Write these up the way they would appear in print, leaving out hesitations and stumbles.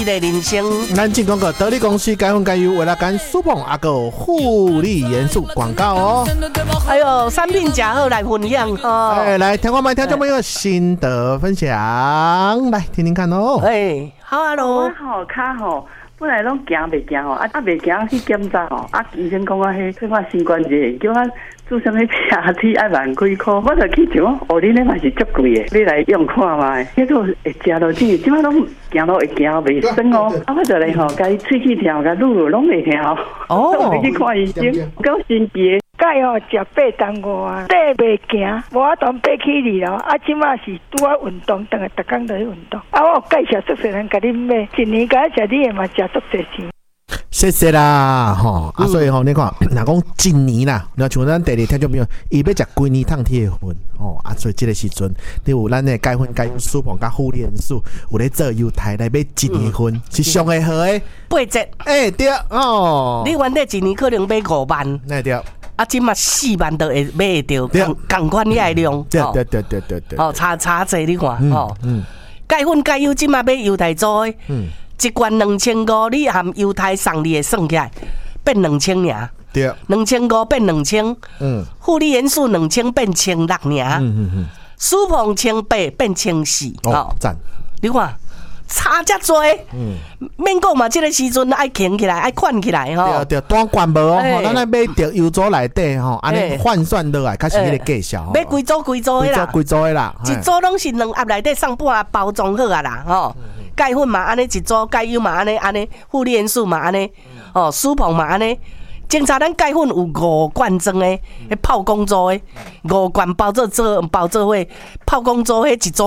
的人生， 咱进广告，得力公司该分该优，为了干舒碰阿个护理元素广告哦。 哎呦，产品假好来分享哦。 哎，来，听我们听众朋友心得分享，来听听看哦。 哎，好啊喽。 我好卡吼。本来拢行袂行吼，袂行去检查吼，医生讲我迄退化性关节，叫我做啥物 PRT 爱万几箍，我就去想，哦，恁那嘛是足贵的，你来用看卖，结果会食到钱，即摆拢行都会行袂酸哦，我就来吼，甲伊喙齿疼，甲愈拢袂疼哦，我去看医生，够神奇。 钙吼食8当5啊，底袂行，无法度爬起哩咯。即马是拄啊运动，等下逐工都去运动。我有介绍足侪人甲你买，一年甲食你诶嘛食足侪钱。 谢谢啦，吼所以吼，你看，若讲一年啦，那像咱第二听众朋友，伊要食几年烫铁粉所以这个时阵，你有咱的钙粉、钙舒碰、甲护理元素，有咧做优待来买一年份，是上个好诶 8折， 对哦， 你原底一年可能买5万， 对。 即嘛4万都会买得到，同款遐的量。 对。 差济你看钙粉钙优即嘛买优待做的，一罐2500，你含优待送你的算起来变2000尔。 对 ，2500变2000，护理元素2000变1600尔，舒碰1800变1400， 赞！ 你看。差遮多，免讲嘛，这个时阵爱扛起来，爱款起来吼。 对，单罐无哦，咱来买着油组内底吼，安尼换算落来，开始迄个计销。 买规组的啦， 规组的啦， 一组拢是2盒内底送半包装好啊啦，吼。钙粉嘛安尼一组，钙油嘛安尼，护理元素嘛安尼，舒碰嘛安尼。警察咱钙粉有5罐装的，迄泡公做的5罐包做伙，泡公做迄一组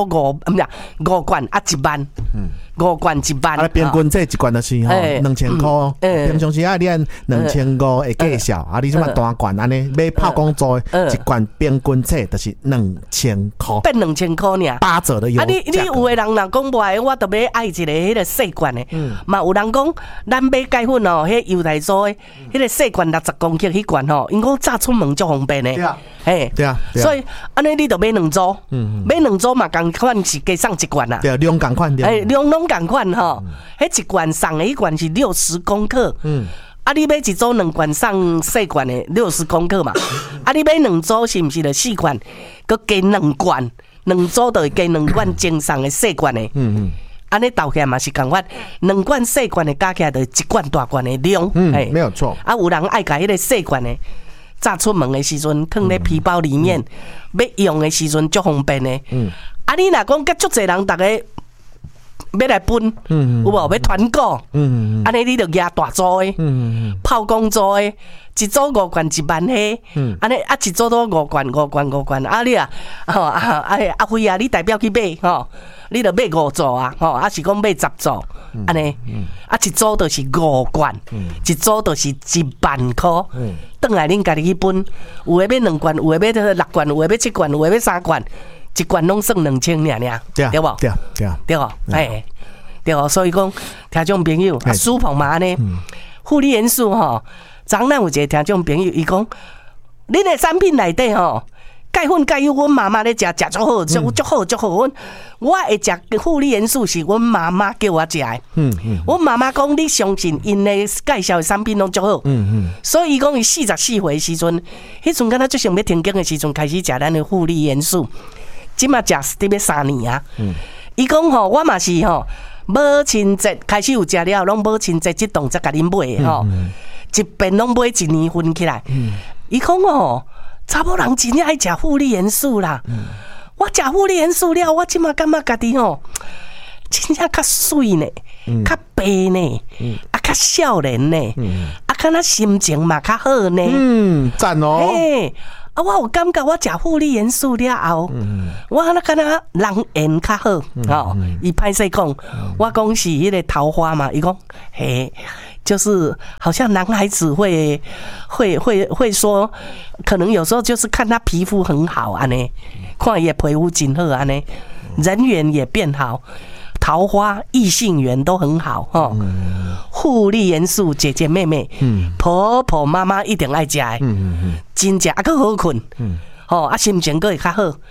5罐1万，5罐1万。 平均这一罐就是2000块，平常时你按2500会计销，你即马单罐安尼买泡公做一罐平均这就是2000块， 变2000块尔 ，8折的油。 你有的人若讲袂，我特别爱一个迄个细罐的，嘛有人讲咱买钙粉哦，迄油台做的迄个细罐60公克迄罐吼，因讲早出门足方便的， 对啊， 所以安尼你就买2组，买2组嘛，共款是加送1罐啦， 对，量共款， 量拢共款吼，迄1罐送的迄罐是60公克，你买一组2罐送细罐的60公克嘛，你买2组是毋是就4罐，佮加2罐，2组就会加2罐精送的细罐的，安尼倒起来嘛是共款，2罐细罐的加起来就1罐大罐的量， 没有错。 有人爱甲迄个细罐的，早出门的时阵放咧皮包里面，要用的时阵足方便的。你若讲甲足侪人逐个要来分，有无要团购？安尼你就举大组的，泡公组的，一组5罐1万迄，安尼一组都5罐，你费啊，你代表去买吼。你就买5组啊，是讲买10组，安尼，一组就是5罐，一组就是1万块，转来恁家己去分，有诶要2罐，有诶要6罐，有诶要7罐，有诶要3罐，一罐拢算2000尔，对无？对哦，对，所以讲听众朋友，舒碰嘛安尼，护理元素吼，昨咱有一个听众朋友，伊讲，恁诶产品内底吼。钙粉、钙油，阮妈妈咧食足好，足好。我会食护理元素是阮妈妈叫我食的。阮妈妈讲，你相信因咧介绍的产品拢足好。所以伊讲伊44岁的时阵，迄阵敢若最想要停经的时阵，开始食咱的护理元素。即马食得要3年啊。伊讲吼，我嘛是吼，母亲节开始有食了，拢母亲节即动才甲恁买的吼，一遍拢买1年份起来。伊讲吼。查某人真正爱食护理元素啦！我食护理元素了，我即马感觉家己吼，真正较水呢，较白呢，较少年呢，敢若心情嘛较好呢。 赞哦！ 我有感觉我食护理元素了后，我敢若人缘较好吼。伊歹势讲，我讲是迄个桃花嘛，伊讲嘿。就是好像男孩子会说，可能有时候就是看他皮肤很好啊呢，看也皮肤真好啊呢，人缘也变好，桃花异性缘都很好哦。护理元素姐姐妹妹，婆婆妈妈一定爱食的，真正还佫好困，心情佫会较好。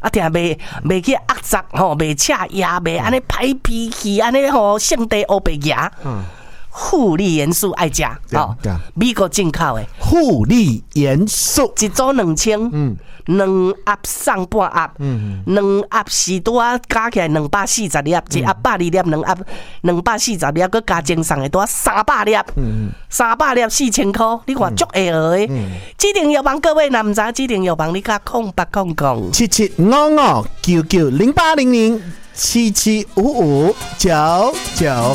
啊，定袂去压榨吼，袂赤牙，袂安尼歹脾气，安尼吼性地黑白牙。护理元素爱食吼，美国进口的护理元素一组2000，两盒送半盒，两盒是拄啊加起来240粒，一盒120粒，两盒240粒，佮加精送的拄啊300粒，300粒4000块，你看足会学的。指定药房各位若毋知指定药房，你甲0800 7755990800775599。